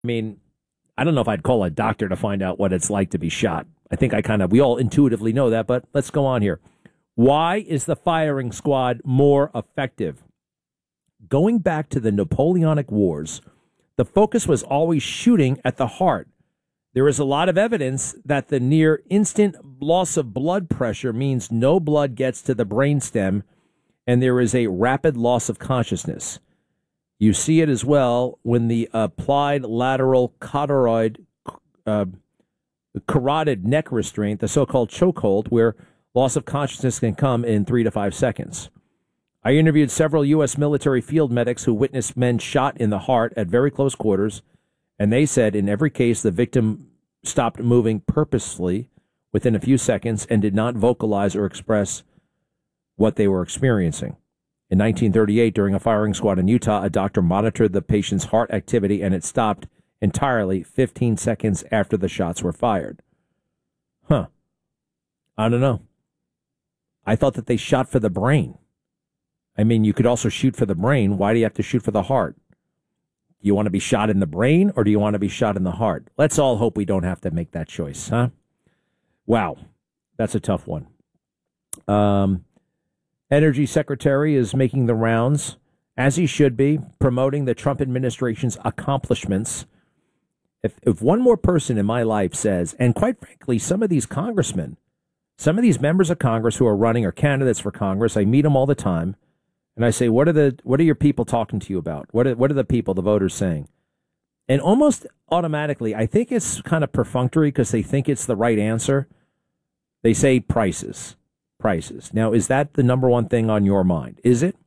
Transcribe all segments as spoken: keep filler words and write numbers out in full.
I mean, I don't know if I'd call a doctor to find out what it's like to be shot. I think I kind of, we all intuitively know that, but let's go on here. Why is the firing squad more effective? Going back to the Napoleonic Wars, the focus was always shooting at the heart. There is a lot of evidence that the near instant loss of blood pressure means no blood gets to the brainstem, and there is a rapid loss of consciousness. You see it as well when the applied lateral carotid, uh, carotid neck restraint, the so-called chokehold, where loss of consciousness can come in three to five seconds. I interviewed several U S military field medics who witnessed men shot in the heart at very close quarters, and they said in every case the victim stopped moving purposefully within a few seconds and did not vocalize or express what they were experiencing. In nineteen thirty-eight, during a firing squad in Utah, a doctor monitored the patient's heart activity, and it stopped entirely fifteen seconds after the shots were fired. Huh. I don't know. I thought that they shot for the brain. I mean, you could also shoot for the brain. Why do you have to shoot for the heart? Do you want to be shot in the brain, or do you want to be shot in the heart? Let's all hope we don't have to make that choice, huh? Wow. That's a tough one. Um... Energy Secretary is making the rounds, as he should be, promoting the Trump administration's accomplishments. If, if one more person in my life says, and quite frankly, some of these congressmen, some of these members of Congress who are running or candidates for Congress, I meet them all the time, and I say, what are the what are your people talking to you about? What are, what are the people, the voters, saying? And almost automatically, I think it's kind of perfunctory because they think it's the right answer. They say prices. Prices. Now, is that the number one thing on your mind? Is it?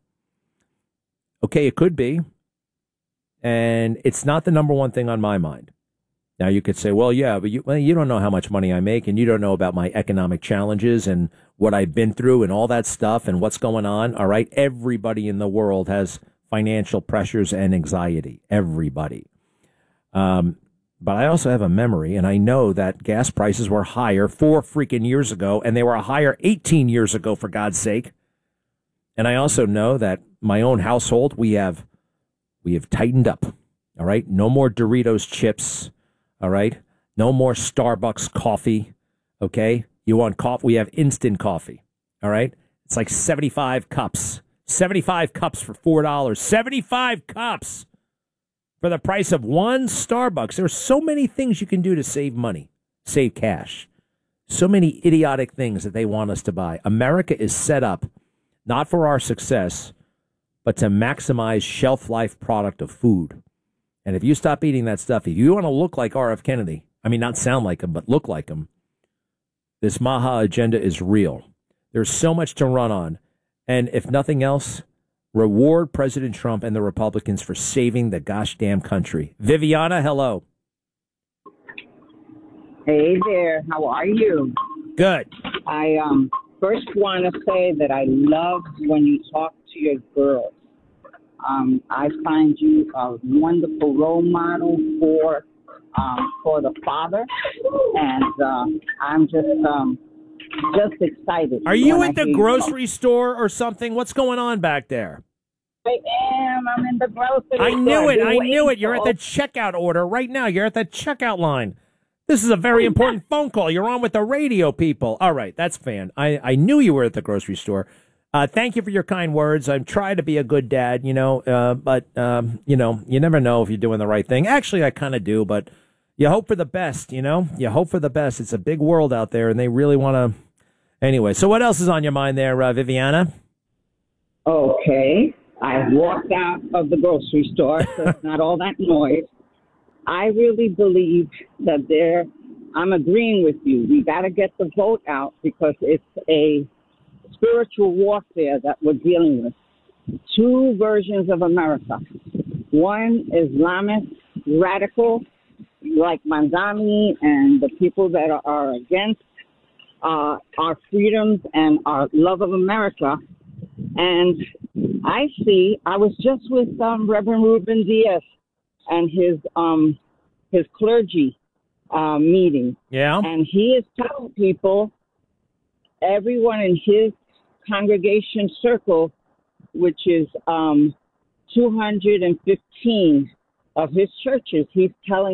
Okay, it could be. And it's not the number one thing on my mind. Now, you could say, well, yeah, but you, well, you don't know how much money I make, and you don't know about my economic challenges and what I've been through and all that stuff and what's going on. All right, everybody in the world has financial pressures and anxiety. Everybody. Um, But I also have a memory, and I know that gas prices were higher four freaking years ago, and they were higher eighteen years ago, for God's sake. And I also know that my own household, we have we have tightened up, all right? No more Doritos chips, all right? No more Starbucks coffee, okay? You want coffee? We have instant coffee, all right? It's like seventy-five cups. seventy-five cups for four dollars. seventy-five cups! For the price of one Starbucks. There are so many things you can do to save money, save cash. So many idiotic things that they want us to buy. America is set up not for our success, but to maximize shelf life product of food. And if you stop eating that stuff, if you want to look like R F Kennedy, I mean, not sound like him, but look like him, this Maha agenda is real. There's so much to run on. And if nothing else, reward President Trump and the Republicans for saving the gosh damn country. Viviana, hello. Hey there. How are you? Good. I um first want to say that I love when you talk to your girls. Um, I find you a wonderful role model for um, for the father, and uh, I'm just um just excited. Are you at the grocery store or something? What's going on back there? I am. I'm in the grocery store. I knew it. I knew it. You're at the checkout order right now. You're at the checkout line. This is a very important phone call. You're on with the radio people. All right. That's fan. I, I knew you were at the grocery store. Uh, thank you for your kind words. I'm trying to be a good dad, you know, uh, but, um, you know, you never know if you're doing the right thing. Actually, I kind of do, but you hope for the best, you know, you hope for the best. It's a big world out there, and they really want to. Anyway, so what else is on your mind there, uh, Viviana? Okay. I walked out of the grocery store, so it's not all that noise. I really believe that there, I'm agreeing with you. We got to get the vote out because it's a spiritual warfare that we're dealing with. Two versions of America. One Islamist radical, like Mandami and the people that are, are against uh, our freedoms and our love of America. And I see, I was just with um, Reverend Ruben Diaz and his um, his clergy uh, meeting. Yeah. And he is telling people, everyone in his congregation circle, which is um, two hundred fifteen, of his churches, he's telling